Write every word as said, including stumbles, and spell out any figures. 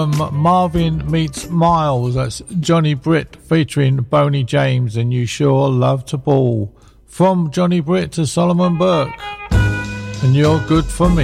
Marvin Meets Miles, that's Johnny Britt featuring Boney James and You Sure Love to Ball. From Johnny Britt to Solomon Burke, and You're Good For Me.